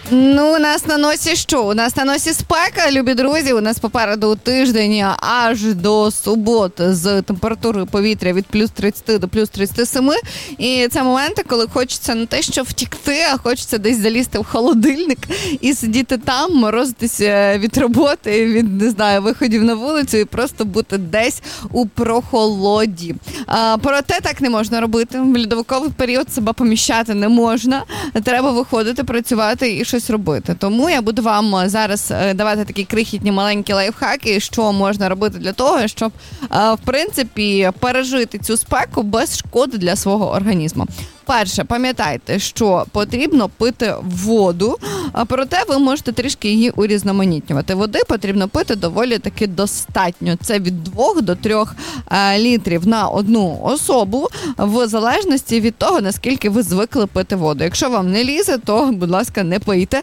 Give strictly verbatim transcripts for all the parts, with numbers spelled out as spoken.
Ну, у нас на носі що? У нас на носі спека, любі друзі. У нас попереду тиждень аж до суботи з температурою повітря від плюс тридцять до плюс тридцять сім. І це моменти, коли хочеться не те, що втікти, а хочеться десь залізти в холодильник і сидіти там, морозитися від роботи, від, не знаю, виходів на вулицю і просто бути десь у прохолоді. А, проте так не можна робити. В льодовиковий період себе поміщати не можна. Треба виходити, працювати і щось робити. Тому я буду вам зараз давати такі крихітні маленькі лайфхаки, що можна робити для того, щоб, в принципі, пережити цю спеку без шкоди для свого організму. Перше, пам'ятайте, що потрібно пити воду, а проте ви можете трішки її урізноманітнювати. Води потрібно пити доволі таки достатньо. Це від двох до трьох літрів на одну особу, в залежності від того, наскільки ви звикли пити воду. Якщо вам не лізе, то, будь ласка, не пийте,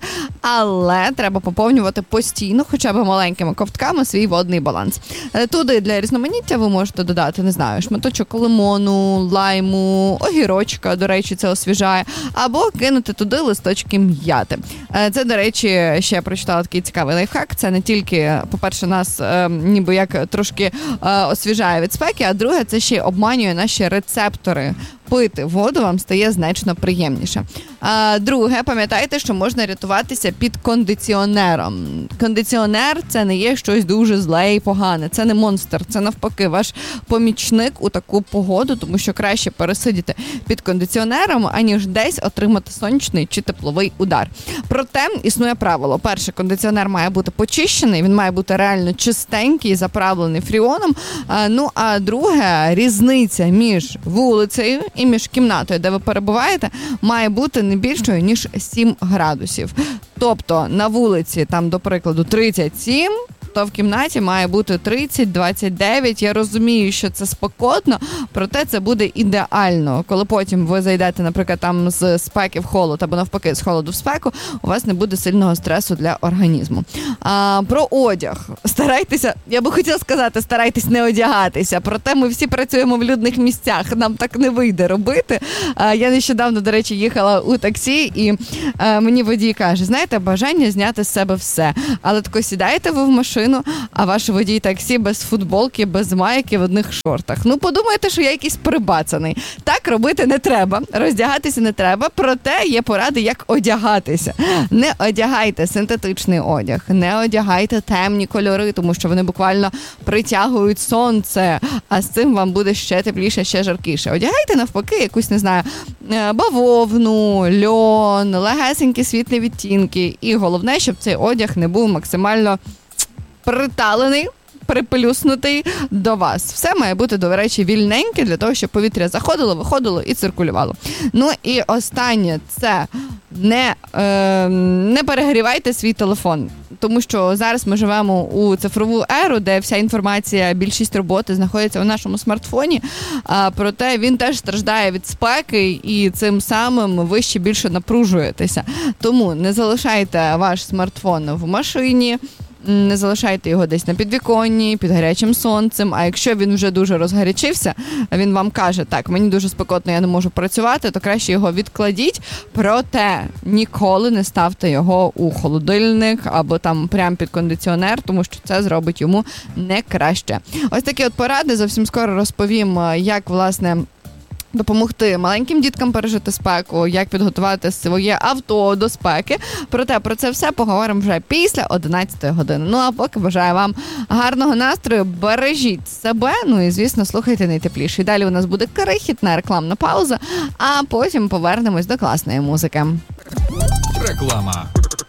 але треба поповнювати постійно, хоча б маленькими ковтками, свій водний баланс. Туди для різноманіття ви можете додати, не знаю, шматочок лимону, лайму, огірочка, до речі, це освіжає, або кинути туди листочки м'яти. Це, до речі, ще я прочитала такий цікавий лайфхак. Це не тільки, по-перше, нас е, ніби як трошки е, освіжає від спеки, а друге, це ще й обманює наші рецептори. Пити воду вам стає значно приємніше. А, друге, пам'ятайте, що можна рятуватися під кондиціонером. Кондиціонер – це не є щось дуже зле і погане. Це не монстр, це навпаки ваш помічник у таку погоду, тому що краще пересидіти під кондиціонером, аніж десь отримати сонячний чи тепловий удар. Проте існує правило. Перше, кондиціонер має бути почищений, він має бути реально чистенький, заправлений фріоном. А, ну, а друге, різниця між вулицею і між кімнатою, де ви перебуваєте, має бути не більшою, ніж сім градусів. Тобто на вулиці, там, до прикладу, тридцять сім, то в кімнаті має бути тридцять двадцять дев'ять. Я розумію, що це спекотно, проте це буде ідеально. Коли потім ви зайдете, наприклад, там з спеки в холод, або навпаки з холоду в спеку, у вас не буде сильного стресу для організму. А, про одяг. Старайтеся, я би хотіла сказати, старайтесь не одягатися, проте ми всі працюємо в людних місцях, нам так не вийде робити. А, я нещодавно, до речі, їхала у таксі, і а, мені водій каже, знаєте, бажання зняти з себе все, але тако сідаєте ви в машину, а ваш водій таксі без футболки, без майки, в одних шортах. Ну, подумайте, що я якийсь прибацаний. Так робити не треба, роздягатися не треба, проте є поради, як одягатися. Не одягайте синтетичний одяг, не одягайте темні кольори, тому що вони буквально притягують сонце, а з цим вам буде ще тепліше, ще жаркіше. Одягайте навпаки якусь, не знаю, бавовну, льон, легесенькі світлі відтінки. І головне, щоб цей одяг не був максимально приталений, приплюснутий до вас. Все має бути, до речі, вільненьке, для того, щоб повітря заходило, виходило і циркулювало. Ну і останнє – це не, е, не перегрівайте свій телефон. Тому що зараз ми живемо у цифрову еру, де вся інформація, більшість роботи знаходиться у нашому смартфоні, а, проте він теж страждає від спеки, і цим самим ви ще більше напружуєтеся. Тому не залишайте ваш смартфон в машині, не залишайте його десь на підвіконні, під гарячим сонцем, а якщо він вже дуже розгарячився, він вам каже, так, мені дуже спекотно, я не можу працювати, то краще його відкладіть, проте ніколи не ставте його у холодильник або там прямо під кондиціонер, тому що це зробить йому не краще. Ось такі от поради, зовсім скоро розповім, як, власне, допомогти маленьким діткам пережити спеку, як підготувати своє авто до спеки. Проте про це все поговоримо вже після одинадцятої години. Ну а поки бажаю вам гарного настрою, бережіть себе, ну і, звісно, слухайте найтепліше. Далі у нас буде крихітна рекламна пауза, а потім повернемось до класної музики. Реклама.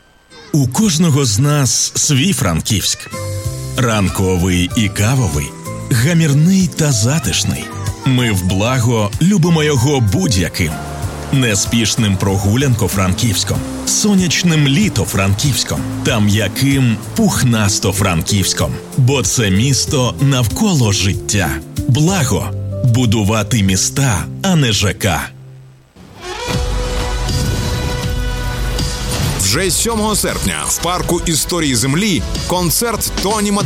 У кожного з нас свій Франківськ. Ранковий і кавовий, гамірний та затишний. Ми в Благо любимо його будь-яким. Неспішним прогулянко-франківськом, сонячним літо-франківськом та м'яким пухнасто-франківськом. Бо це місто навколо життя. Благо. Будувати міста, а не ЖК. Вже сьомого серпня в парку історії землі концерт Тоні Мадеро.